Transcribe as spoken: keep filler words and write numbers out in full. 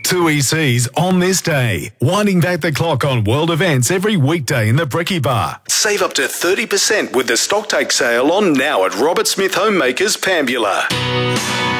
Two E Cs on this day. Winding back the clock on world events every weekday in the Bricky Bar. Save up to thirty percent with the stocktake sale on now at Robert Smith Homemakers, Pambula.